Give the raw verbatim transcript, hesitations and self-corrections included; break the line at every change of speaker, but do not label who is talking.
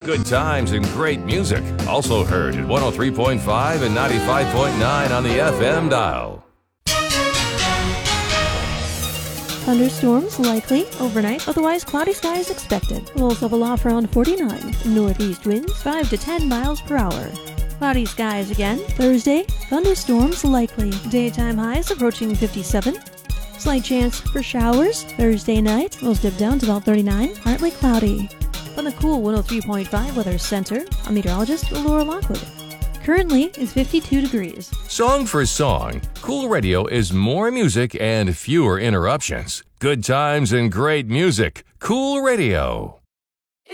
good times and great music. Also heard at one oh three point five and ninety-five point nine on the F M dial.
Thunderstorms likely overnight, otherwise cloudy skies expected. Lows level off around forty-nine. Northeast winds five to ten miles per hour. Cloudy skies again. Thursday, thunderstorms likely. Daytime highs approaching fifty-seven. Slight chance for showers. Thursday night, lows dip down to about thirty-nine. Partly cloudy. From the cool one oh three point five Weather Center, I'm meteorologist Laura Lockwood. Currently, it's fifty-two degrees.
Song for song, Cool Radio is more music and fewer interruptions. Good times and great music. Cool Radio.